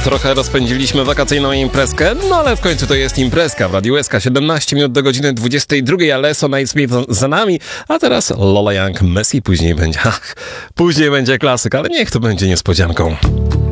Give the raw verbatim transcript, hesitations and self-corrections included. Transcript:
Trochę rozpędziliśmy wakacyjną imprezkę, no ale w końcu to jest imprezka w Radiu S K. siedemnaście minut do godziny dwudziestej drugiej, ale Night Smith za nami, a teraz Lola Young, Messi, później będzie, ach, później będzie klasyk, ale niech to będzie niespodzianką.